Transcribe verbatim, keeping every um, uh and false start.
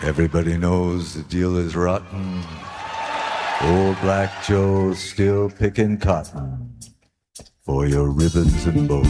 Everybody knows the deal is rotten. Old Black Joe's still picking cotton for your ribbons and bows.